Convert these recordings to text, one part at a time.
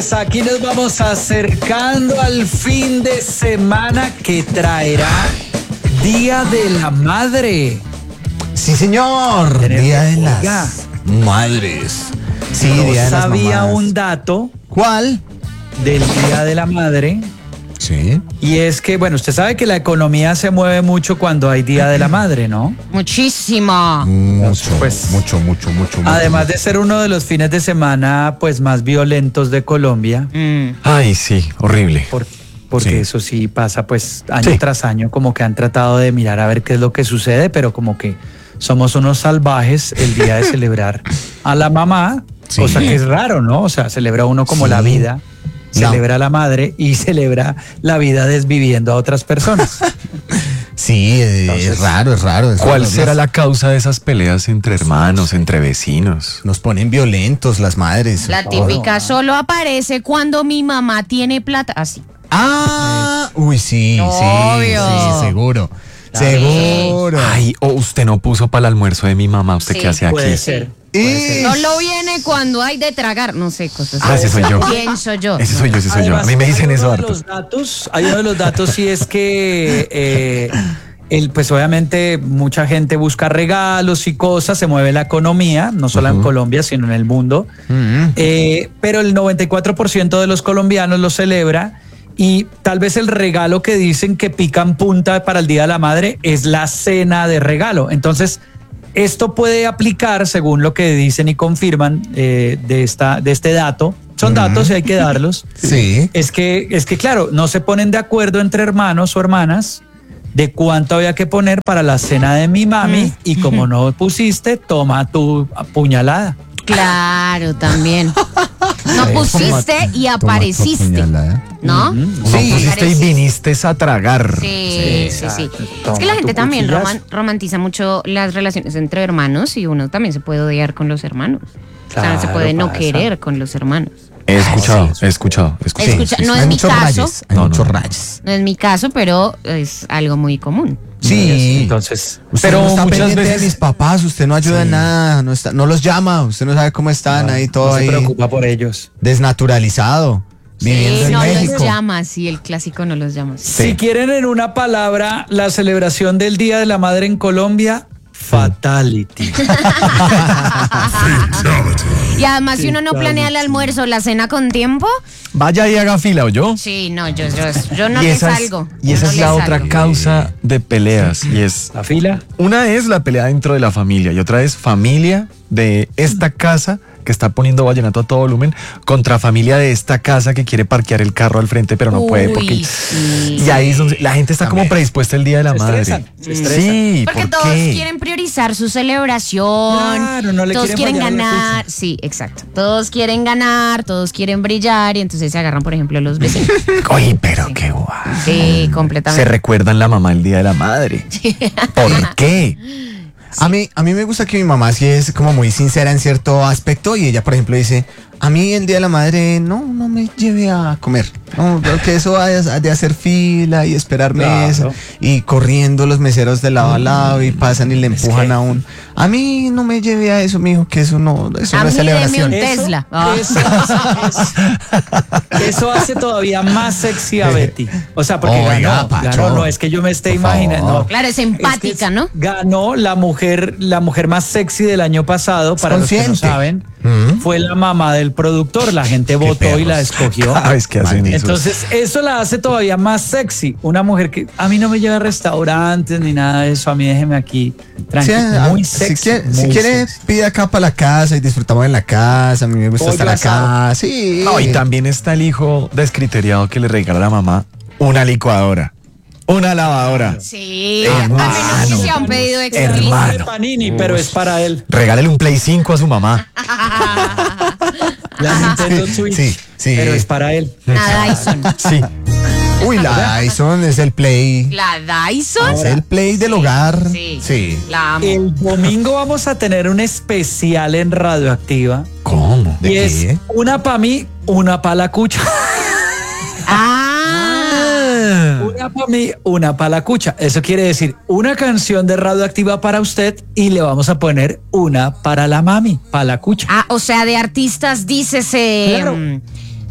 Pues aquí nos vamos acercando al fin de semana que traerá Día de la Madre. Sí, señor. Día de las Madres. Sí, Yo Día de las sabía Mamás. un dato ¿Cuál? del Día de la Madre. Sí. Y es que, bueno, usted sabe que la economía se mueve mucho cuando hay Día de la Madre, ¿no? Muchísimo. Mucho, Pues, mucho. Además de ser uno de los fines de semana, pues, más violentos de Colombia, Ay, sí, horrible. porque Sí. eso sí pasa, pues, año Sí. tras año, como que han tratado de mirar a ver qué es lo que sucede, pero como que somos unos salvajes el día de celebrar a la mamá, Sí. cosa que es raro, ¿no? O sea, celebra uno como Sí. la vida, No. celebra a la madre y celebra la vida desviviendo a otras personas. Sí, Entonces, es raro. ¿Cuál será la causa de esas peleas entre hermanos, entre vecinos? Nos ponen violentos las madres. La típica solo aparece cuando mi mamá tiene plata. Así. Uy, sí, Obvio. sí, seguro. Claro. Seguro. Ay, o usted no puso para el almuerzo de mi mamá, ¿usted Sí, qué hace aquí? Puede ser. Y- Solo viene cuando hay de tragar. No sé, cosas Ah, ese soy yo. Pienso yo. Ese soy yo. Además, A mí me dicen hay eso uno de harto. los datos, hay uno de los datos sí es que pues obviamente mucha gente busca regalos y cosas, se mueve la economía, no solo en Colombia, sino en el mundo. Pero el 94% de los colombianos lo celebra y tal vez el regalo que dicen que pican punta para el Día de la Madre es la cena de regalo. Entonces, esto puede aplicar, según lo que dicen y confirman de este dato. Son datos y hay que darlos. Sí. Es que, claro, no se ponen de acuerdo entre hermanos o hermanas de cuánto había que poner para la cena de mi mami y como no pusiste, toma tu puñalada. Claro, también. No pusiste y Toma tu apareciste. puñalada. ¿No? No pusiste y viniste a tragar. Sí. Toma Es que la gente tu también cuchillazo. romantiza mucho las relaciones entre hermanos y uno también se puede odiar con los hermanos. O sea, se Claro, puede no pasa. querer con los hermanos. He escuchado. Escucha, no Hay es mi muchos caso. rayes, hay No, muchos no. rayes. No es mi caso, pero es algo muy común. Sí. Entonces, Usted Pero no está muchas pendiente veces- de mis papás, usted no ayuda en nada, no los llama, usted no sabe cómo están ahí todo no se ahí preocupa por ellos. desnaturalizado, viviendo Sí, en no México. los llama, sí, el clásico no los llama. Si quieren en una palabra la celebración del Día de la Madre en Colombia, fatality. Y además, si uno no planea el almuerzo o la cena con tiempo, Vaya y haga fila, ¿o yo? sí, no, yo no Y le esa es- salgo. Y yo esa no es le la otra salgo. causa de peleas. Y es. La fila. Una es la pelea dentro de la familia y otra es familia de esta casa que está poniendo vallenato a todo volumen contra familia de esta casa que quiere parquear el carro al frente pero no puede Uy, porque sí. y ahí es donde la gente está como predispuesta el día de la Se madre. estresan. Sí, Porque ¿por todos qué? quieren priorizar su celebración. Claro, no le todos quieren quieren fallar a la ganar. Sí, exacto. Todos quieren ganar, todos quieren brillar y entonces se agarran, por ejemplo, los vecinos. Oye, pero qué guay. Sí, Se completamente. recuerdan la mamá el día de la madre. ¿Por qué? A mí me gusta que mi mamá sí es como muy sincera en cierto aspecto y ella, por ejemplo, dice, a mí el Día de la Madre no me lleve a comer. No, porque eso ha de hacer fila y esperar Claro. mesa y corriendo los meseros de lado a lado y pasan y le empujan que- a uno. A mí no me lleve a eso, mijo, que eso no A es mí deme celebración. un Tesla. Ah. Eso hace todavía más sexy a Betty. O sea, porque Oiga, ganó, Pacho. no es que yo me esté Por imaginando. favor. Claro, es empática, ¿no? Ganó la mujer más sexy del año pasado, para los que no consciente. saben, fue la mamá del productor. La gente votó y la escogió. ¿Sabes qué hacen eso? Entonces, eso la hace todavía más sexy. Una mujer que a mí no me lleva a restaurantes ni nada de eso. A mí déjeme aquí Sí, tranquilo. Muy sexy. si muy quiere, sexy. pide acá para la casa y disfrutamos en la casa. A mí me gusta Pollo estar asado. acá. Sí. No, y también está el hijo descriteriado que le regala a la mamá una licuadora, una lavadora. Sí, Hermano. a menos que se han pedido extra. Hermano. De Panini, pero es para él. Regálele un Play 5 a su mamá. La Nintendo Switch. sí. Pero es para él. La Dyson. Sí. Uy, la Dyson es el play. La Dyson. Es el play del hogar. Sí. La amo. El domingo vamos a tener un especial en Radioactiva. ¿Cómo? ¿De Y qué? es una para mí, una para la cucha. Una para mí, una para la cucha. Eso quiere decir una canción de Radioactiva para usted y le vamos a poner una para la mami, para la cucha. Ah, o sea, de artistas dícese. Claro.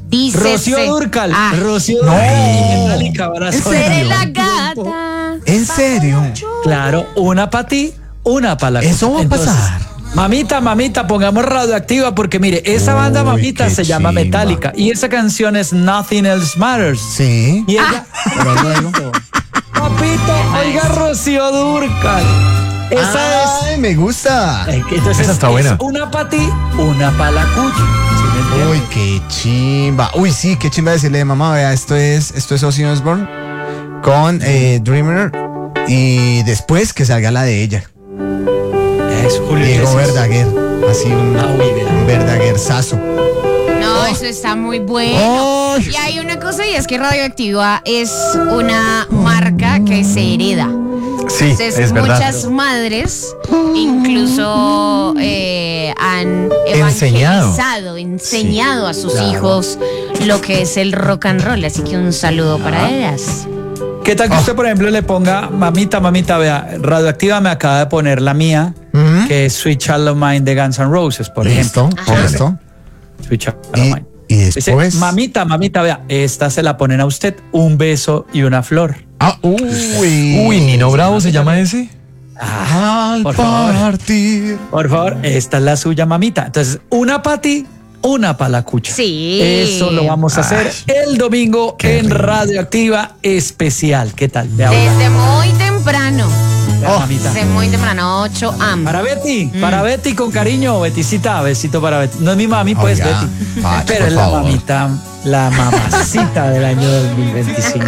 Dícese. Rocío Dúrcal. Ah, Rocío Dúrcal. Metallica, abrazo. seré la gata. ¿En serio? Claro, una para ti, una para la Eso va a Entonces, pasar. Mamita, pongamos Radioactiva porque mire, esa banda Uy, Mamita qué se llama chimba. Metallica y esa canción es Nothing Else Matters. Sí. Y ella, Pero luego. papito, oiga Rocío Dúrcal. Esa Ay, me gusta. entonces Esa está es buena. una para ti, una para la cucha. ¿Sí me entiendes? Uy, qué chimba. Uy, sí, qué chimba decirle, mamá, vea, esto es Ozzy Osbourne con Dreamer y después que salga la de ella. Es Julio Diego Iglesias. Verdaguer. Así muy bien. un Verdaguerzazo. No, eso está muy bueno. Ay. Y hay una cosa y es que Radioactiva es una marca que se hereda. Sí, Entonces, es verdad. muchas madres incluso han Enseñado. enseñado a sus claro. hijos lo que es el rock and roll. Así que un saludo para ellas. ¿Qué tal que usted, por ejemplo, le ponga, mamita, vea, Radioactiva me acaba de poner la mía, Ujú. que es Sweet Child of Mine de Guns N' Roses, por Listo, ejemplo. listo. Sweet Child of Y, Mine. y Dice, después. mamita, vea, esta se la ponen a usted, un beso y una flor. Ah, uy. Uy, Nino Bravo se llama ese. Al por favor. partir. Por favor, esta es la suya, mamita. Entonces, una para ti, una para la cucha. Sí. Eso lo vamos a hacer el domingo qué en rico. Radioactiva Especial. ¿Qué tal? Vea, Desde muy temprano. vea, mamita. Desde muy temprano, 8 am. Para Betty con cariño, Beticita, besito para Betty. No es mi mami, pues, Oiga, Betty. Pacho, Pero por es la favor. mamita, la mamacita del año 2025.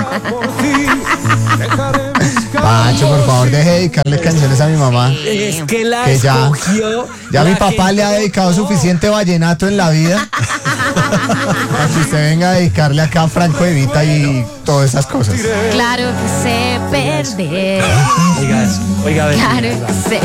Pacho, por favor, deje de dedicarle canciones a mi mamá. Es que la Que ya- escogió. Ya la mi papá gente- le ha dedicado suficiente vallenato en la vida para que usted venga a dedicarle acá a Franco Evita y todas esas cosas. Claro que sé perder. Oiga eso, oiga, Betty. Claro que sé